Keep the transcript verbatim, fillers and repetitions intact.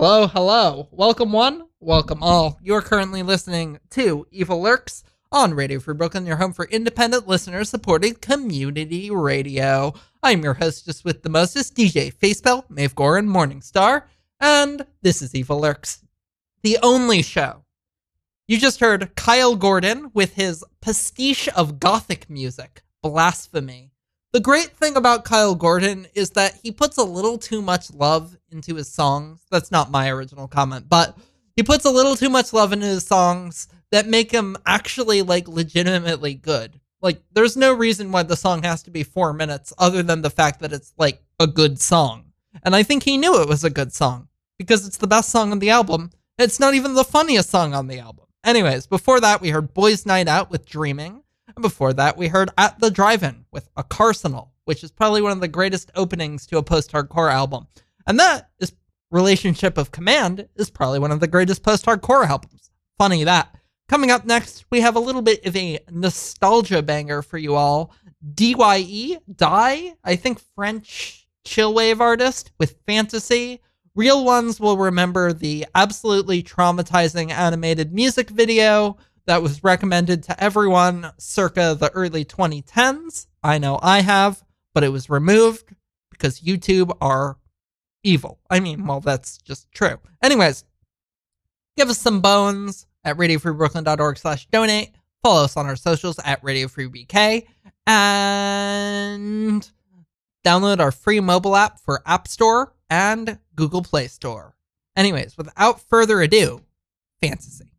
Hello, hello. Welcome one, welcome all. You are currently listening to Evil Lurks on Radio Free Brooklyn, your home for independent listener-supported community radio. I'm your hostess with the mostest, D J Facepell, Maeve Gorin, Morningstar, and this is Evil Lurks, the only show. You just heard Kyle Gordon with his pastiche of gothic music, Blasphemy. The great thing about Kyle Gordon is that he puts a little too much love into his songs. That's not my original comment, but he puts a little too much love into his songs that make him actually, like, legitimately good. Like, there's no reason why the song has to be four minutes other than the fact that it's, like, a good song. And I think he knew it was a good song because it's the best song on the album. It's not even the funniest song on the album. Anyways, before that, we heard Boys Night Out with Dreaming. And before that, we heard At the Drive-In with A Carcinal, which is probably one of the greatest openings to a post-hardcore album. And that is Relationship of Command is probably one of the greatest post-hardcore albums. Funny that. Coming up next, we have a little bit of a nostalgia banger for you all. D Y E, Die, I think French chillwave artist with Fantasy. Real ones will remember the absolutely traumatizing animated music video that was recommended to everyone circa the early twenty tens. I know I have, but it was removed because YouTube are evil. I mean, well, that's just true. Anyways, give us some bones at radiofreebrooklyn.org slash donate. Follow us on our socials at radiofreebk. And download our free mobile app for App Store and Google Play Store. Anyways, without further ado, Fantasy.